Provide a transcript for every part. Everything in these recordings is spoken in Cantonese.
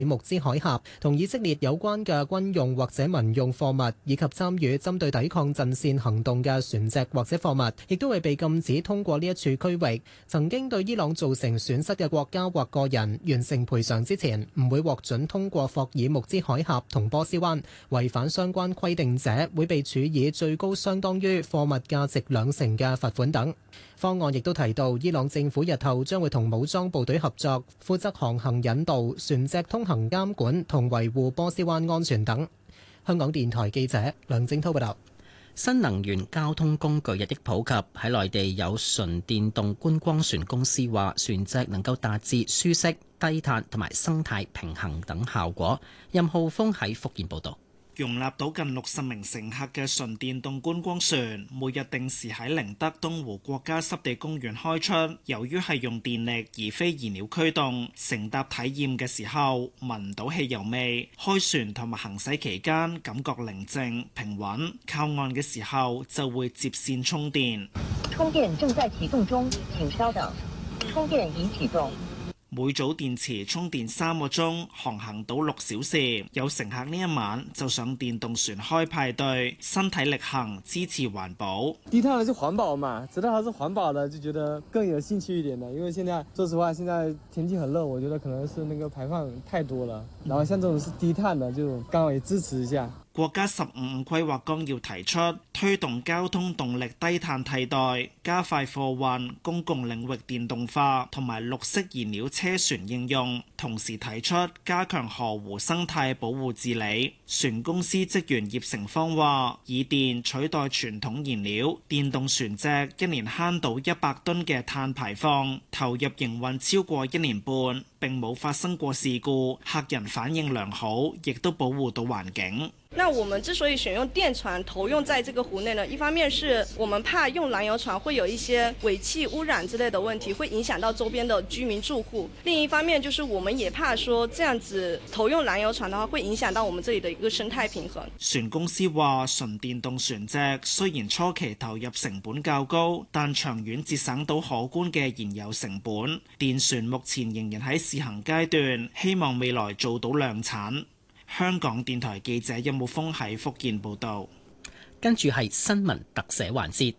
穆茲海峽同以色列有關嘅軍用或者民用貨物，以及參與針對抵抗陣線行動嘅船隻或者貨物，亦都會被禁止通過呢一處區域。曾經對伊朗造成損失嘅國家或個人完成賠償之前，唔會獲准通過霍爾木茲海峽同波斯灣。違反相關規定者會被處以最高相當於貨物價值2成嘅罰款等。方案亦都提到，伊朗政府日後將會同武裝部隊合作，負責航行引導、船隻通行監管同維護波斯灣安全等。香港電台記者梁正滔報道。 新能源交通工具日益普及，喺內地有純電動觀光船公司話，船隻能夠達至舒適、低碳同埋生態平衡等效果。任浩峰喺福建報道。 容納到近60名乘客嘅純電動觀光船，每日定時喺寧德東湖國家濕地公園開出。由於係用電力而非燃料驅動，乘搭體驗嘅時候聞唔到汽油味，開船同埋行駛期間感覺寧靜平穩，靠岸嘅時候就會接線充電。 充電正在啟動中，請稍等。充電已啟動。 每組電池充電3個鐘，航行到6小時。有乘客呢一晚就上電動船開派對，身體力行，支持環保。 低碳就環保嘛，知道它是環保的，就覺得更有興趣一點的。因為現在說實話，現在天氣很熱，我覺得可能是那個排放太多了。然後像這種是低碳的，就剛好也支持一下。 國家15五規劃綱要提出推動交通動力低碳替代，加快貨運、公共領域電動化同埋綠色燃料車船應用，同時提出加強河湖生態保護治理。船公司職員葉成芳話：以電取代傳統燃料，電動船隻一年慳到100噸嘅碳排放，投入營運超過1年半，並冇發生過事故，客人反應良好，亦都保護到環境。 那我們之所以選用電船投用在這個湖內呢，一方面是我們怕用燃油船會有一些尾氣污染之類的問題，會影響到周邊的居民住戶。另一方面就是我們也怕說這樣子投用燃油船的話，會影響到我們這裡的一個生態平衡。 船公司話，純電動船隻雖然初期投入成本較高，但長遠節省到可觀嘅燃油成本。電船目前仍然喺試行階段，希望未來做到量產。香港電台記者任武峰喺福建報道。 跟住係新聞特寫環節。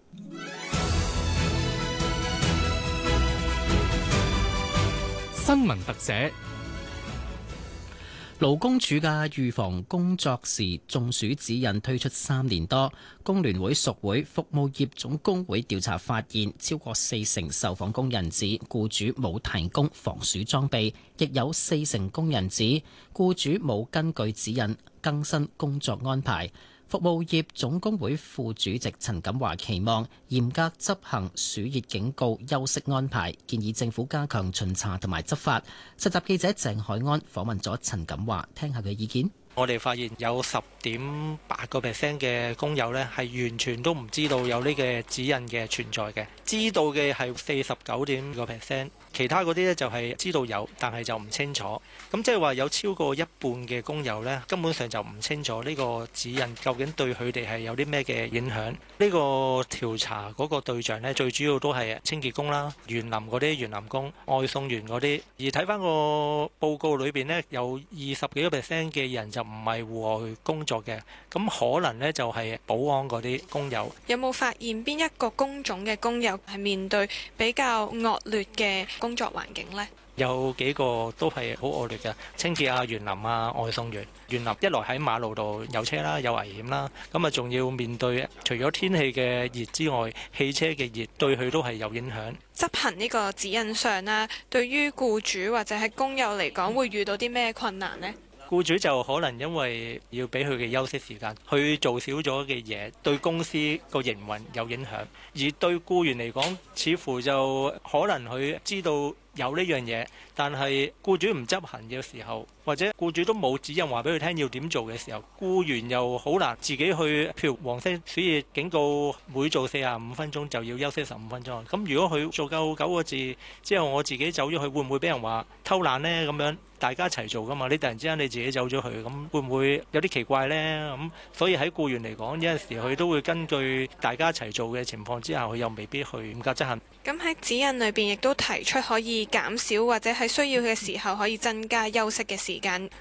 新聞特寫。 勞工處嘅預防工作時中暑指引推出3年多，工聯會屬會服務業總工會調查發現，超過40%受訪工人指僱主冇提供防暑裝備，亦有40%工人指僱主冇根據指引更新工作安排。服務業總工會副主席陳錦華期望嚴格執行暑熱警告休息安排，建議政府加強巡查同埋執法。實習記者鄭海安訪問咗陳錦華，聽下佢嘅意見。 我哋發現有10.8% 嘅工友呢係完全都唔知道有呢個指引嘅存在嘅，知道嘅係49.5%，其他嗰啲呢就係知道有，但係就唔清楚。咁即係話有超過一半嘅工友呢，根本上就唔清楚呢個指引究竟對佢哋係有啲咩嘅影響。呢個調查嗰個對象呢，最主要都係清潔工啦、園林嗰啲園林工、外送員嗰啲。而睇翻個報告裏邊呢，有20幾個%嘅人就唔係戶外工作嘅，咁可能呢就係保安嗰啲工友。 有冇發現邊一個工種嘅工友係面對比較惡劣嘅工作環境呢？ 有幾個都係好惡劣嘅，清潔啊、園林啊、外送員。園林一來喺馬路度有車啦，有危險啦，咁啊仲要面對除咗天氣嘅熱之外，汽車嘅熱對佢都係有影響。 執行呢個指引上啦，對於僱主或者係工友嚟講，會遇到啲咩困難呢？ 僱主就可能因為要俾佢嘅休息時間，去做少咗嘅嘢，對公司個營運有影響；而對僱員嚟講，似乎就可能佢知道有呢樣嘢，但係僱主唔執行嘅時候，或者僱主都冇指引話俾佢聽要點做嘅時候，僱員又好難自己去，譬如黃色暑熱警告，每做45分鐘就要休息15分鐘。咁如果佢做夠9個字之後，我自己走咗去，會唔會俾人話偷懶呢？咁樣大家一齊做噶嘛？你突然之間你自己走咗去，咁會唔會有啲奇怪呢？咁所以喺僱員嚟講，有陣時佢都會根據大家一齊做嘅情況之下，佢又未必去嚴格執行。 咁喺指引裏邊亦都提出可以以減少或者喺需要嘅時候可以增加休息嘅時間。